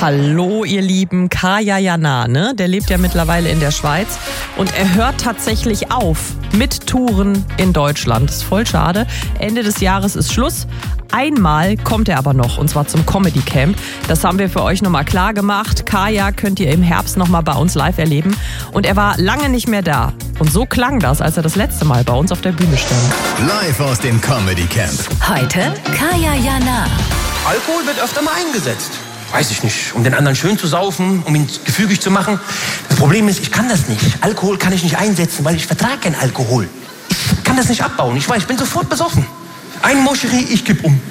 Hallo ihr Lieben, Kaya Jana, ne? Der lebt ja mittlerweile in der Schweiz und er hört tatsächlich auf mit Touren in Deutschland. Das ist voll schade. Ende des Jahres ist Schluss. Einmal kommt er aber noch, und zwar zum Comedy Camp. Das haben wir für euch nochmal klar gemacht. Kaya könnt ihr im Herbst nochmal bei uns live erleben. Und er war lange nicht mehr da. Und so klang das, als er das letzte Mal bei uns auf der Bühne stand. Live aus dem Comedy Camp. Heute Kaya Jana. Alkohol wird öfter mal eingesetzt. Weiß ich nicht, um den anderen schön zu saufen, um ihn gefügig zu machen. Das Problem ist, ich kann das nicht. Alkohol kann ich nicht einsetzen, weil ich vertrage keinen Alkohol. Ich kann das nicht abbauen. Ich weiß, ich bin sofort besoffen. Ein Moscherie, ich kipp um.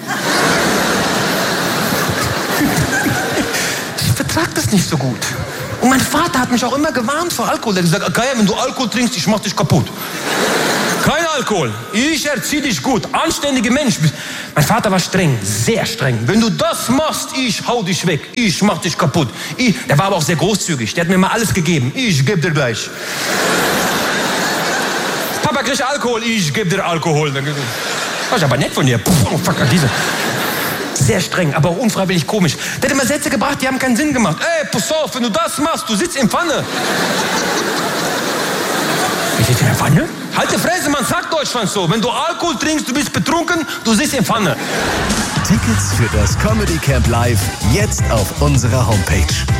Ich vertrage das nicht so gut. Und mein Vater hat mich auch immer gewarnt vor Alkohol. Er hat gesagt, Kaya, wenn du Alkohol trinkst, ich mach dich kaputt. Kein Alkohol. Ich erzieh dich gut. Anständiger Mensch. Mein Vater war streng, sehr streng. Wenn du das machst, ich hau dich weg. Ich mach dich kaputt. Der war aber auch sehr großzügig. Der hat mir mal alles gegeben. Ich geb dir gleich. Papa kriegt Alkohol. Ich geb dir Alkohol. Das ist aber nett von dir. Oh, fuck, diese. Sehr streng, aber auch unfreiwillig komisch. Der hat immer Sätze gebracht, die haben keinen Sinn gemacht. Ey, pass auf, wenn du das machst, du sitzt in Pfanne. Wie sitzt in der Pfanne? Halt die Fresse, man sagt Deutschland so. Wenn du Alkohol trinkst, du bist betrunken, du sitzt in Pfanne. Tickets für das Comedy Camp Live jetzt auf unserer Homepage